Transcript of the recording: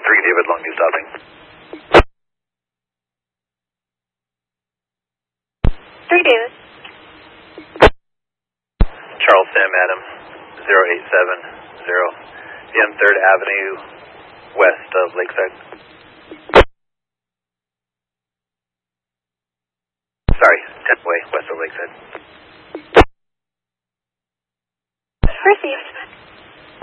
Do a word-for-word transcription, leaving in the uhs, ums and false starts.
three David, Longview stopping. three David. Charles Sam Adam, zero eight seven zero, M third Avenue, west of Lakeside. Sorry, tenth Way, west of Lakeside. Received.